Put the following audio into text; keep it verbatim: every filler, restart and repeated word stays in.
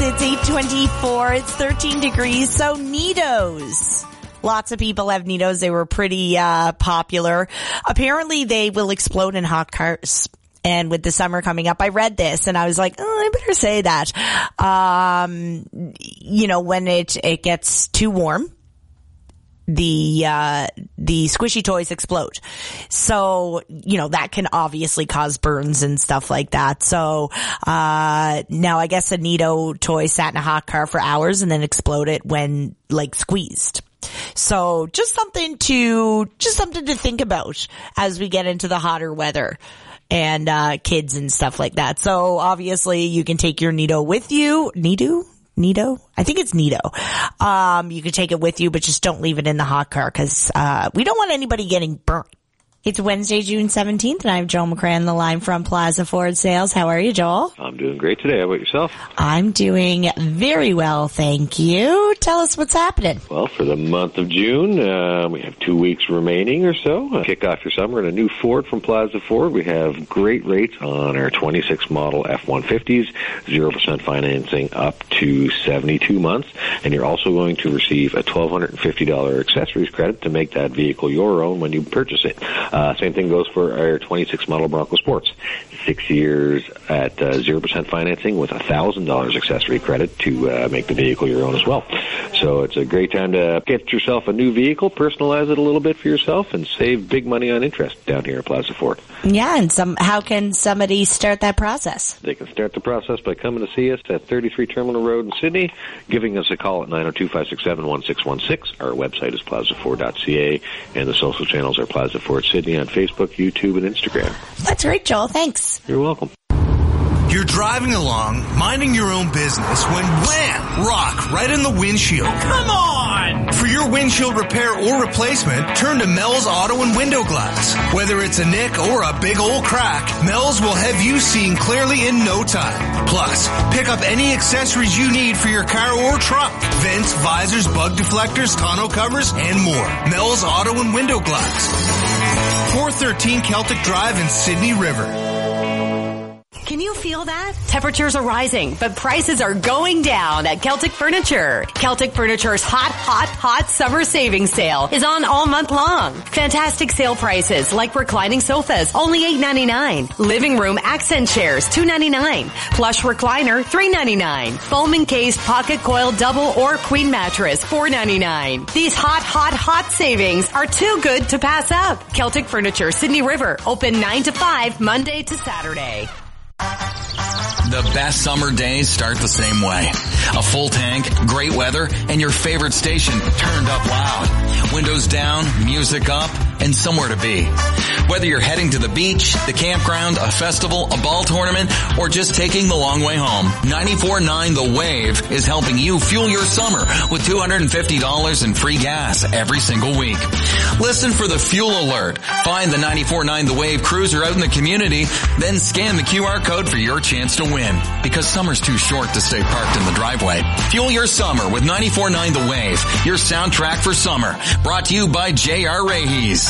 It's eight twenty-four. It's thirteen degrees. So Neatos. Lots of people have Neatos. They were pretty uh popular. Apparently they will explode in hot cars. And with the summer coming up, I read this and I was like, oh, I better say that. Um, you know, when it, it gets too warm, the, uh, the squishy toys explode. So, you know, that can obviously cause burns and stuff like that. So, uh, now I guess a Neato toy sat in a hot car for hours and then exploded when, like, squeezed. So just something to, just something to think about as we get into the hotter weather and, uh, kids and stuff like that. So obviously you can take your Neato with you. Neato? Neato? I think it's Neato. Um, you can take it with you, but just don't leave it in the hot car because, uh, we don't want anybody getting burnt. It's Wednesday, June seventeenth, and I have Joel McCray on the line from Plaza Ford Sales. How are you, Joel? I'm doing great today. How about yourself? I'm doing very well, thank you. Tell us what's happening. Well, for the month of June, uh, we have two weeks remaining or so. Uh, kick off your summer in a new Ford from Plaza Ford. We have great rates on our twenty-six model F one fifties, zero percent financing up to seventy-two months, and you're also going to receive a twelve fifty dollars accessories credit to make that vehicle your own when you purchase it. Uh, same thing goes for our twenty-six model Bronco Sports. Six years at uh, zero percent financing with a one thousand dollars accessory credit to uh, make the vehicle your own as well. So it's a great time to get yourself a new vehicle, personalize it a little bit for yourself, and save big money on interest down here at Plaza Ford. Yeah, and some. How can somebody start that process? They can start the process by coming to see us at thirty-three Terminal Road in Sydney, giving us a call at nine oh two, five six seven, one six one six. Our website is plaza ford dot c a, and the social channels are Plaza Ford Sydney on Facebook, YouTube, and Instagram. That's great, Joel. Thanks. You're welcome. You're driving along, minding your own business, when wham! Rock right in the windshield. Come on! For your windshield repair or replacement, turn to Mel's Auto and Window Glass. Whether it's a nick or a big old crack, Mel's will have you seeing clearly in no time. Plus, pick up any accessories you need for your car or truck. Vents, visors, bug deflectors, tonneau covers, and more. Mel's Auto and Window Glass. four thirteen Celtic Drive in Sydney River. Can you feel that? Temperatures are rising, but prices are going down at Celtic Furniture. Celtic Furniture's hot, hot, hot summer savings sale is on all month long. Fantastic sale prices like reclining sofas, only eight ninety-nine. Living room accent chairs, two ninety-nine. Plush recliner, three ninety-nine. Foam encased pocket coil double or queen mattress, four ninety-nine. These hot, hot, hot savings are too good to pass up. Celtic Furniture, Sydney River, open nine to five, Monday to Saturday. The best summer days start the same way. A full tank, great weather, and your favorite station turned up loud. Windows down, music up, and somewhere to be. Whether you're heading to the beach, the campground, a festival, a ball tournament, or just taking the long way home, ninety-four point nine The Wave is helping you fuel your summer with two hundred fifty dollars in free gas every single week. Listen for the fuel alert. Find the ninety-four point nine The Wave cruiser out in the community, then scan the Q R code for your chance to win. Because summer's too short to stay parked in the driveway. Fuel your summer with ninety-four point nine The Wave, your soundtrack for summer. Brought to you by J R Raheys.